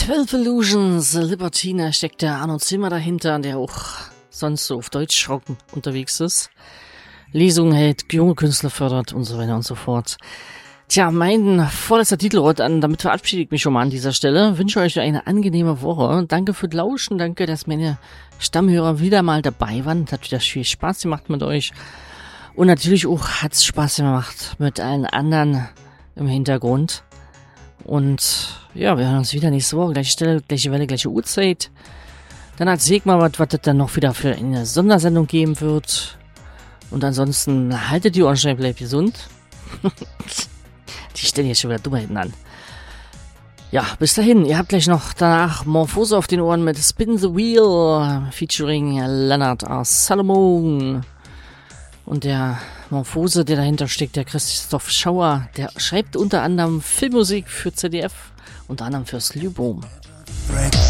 12 Illusions, Libertine steckt der Arno Zimmer dahinter, der auch sonst so auf Deutschrock unterwegs ist. Lesungen hält, junge Künstler fördert und so weiter und so fort. Tja, mein vorletzter Titelrot an, damit verabschiede ich mich schon mal an dieser Stelle. Wünsche euch eine angenehme Woche. Danke für das Lauschen, danke, dass meine Stammhörer wieder mal dabei waren. Hat wieder viel Spaß gemacht mit euch. Und natürlich auch hat es Spaß gemacht mit allen anderen im Hintergrund. Und ja, wir hören uns wieder nächste Woche. Gleiche Stelle, gleiche Welle, gleiche Uhrzeit. Dann erzähl ich mal, was es dann noch wieder für eine Sondersendung geben wird. Und ansonsten haltet die Ohren steif, bleibt gesund. Die stellen jetzt schon wieder Dummheiten an. Ja, bis dahin. Ihr habt gleich noch danach Morphose auf den Ohren mit Spin the Wheel featuring Leonard R. Salomon. Und der Morphose, der dahinter steckt, der Christoph Schauer, der schreibt unter anderem Filmmusik für ZDF, unter anderem fürs Lüboom.